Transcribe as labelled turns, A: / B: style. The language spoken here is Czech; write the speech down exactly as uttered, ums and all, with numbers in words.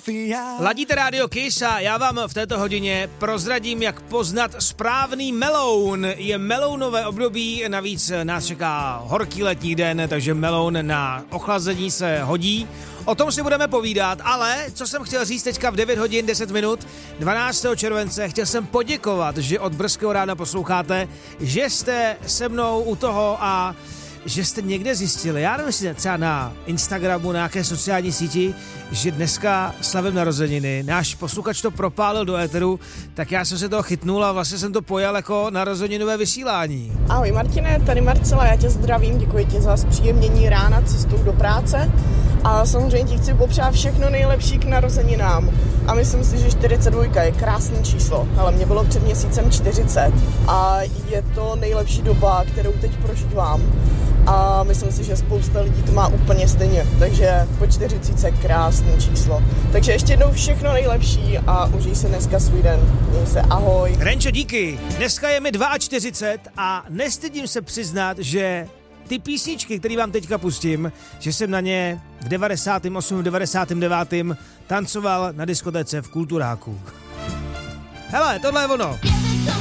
A: Ladíte Radio Kiss a já vám v této hodině prozradím, jak poznat správný meloun. Je melounové období, navíc nás čeká horký letní den, takže meloun na ochlazení se hodí. O tom si budeme povídat, ale co jsem chtěl říct teďka v devět hodin deset minut dvanáctého července, chtěl jsem poděkovat, že od brzkého rána posloucháte, že jste se mnou u toho a že jste někde zjistili, já nevím, jestli třeba na Instagramu, na nějaké sociální síti, že dneska slavím narozeniny, náš posluchač to propálil do éteru, tak já jsem se toho chytnul a vlastně jsem to pojal jako narozeninové vysílání.
B: Ahoj Martine, tady Marcela, já tě zdravím, děkuji ti za zpříjemnění rána cestou do práce a samozřejmě ti chci popřát všechno nejlepší k narozeninám. A myslím si, že čtyřicet dva je krásné číslo, ale mě bylo před měsícem čtyřicet a je to nejlepší doba, kterou teď prožívám. A myslím si, že spousta lidí to má úplně stejně, takže po čtyřicítce krásné číslo. Takže ještě jednou všechno nejlepší a užij si dneska svůj den. Měj se, ahoj.
A: Renčo, díky. Dneska je mi čtyřicet dva a nestydím se přiznat, že ty písničky, které vám teďka pustím, že jsem na ně v devadesátém osmém devadesátém devátém tancoval na diskotéce v Kulturáku. Hele, tohle je ono.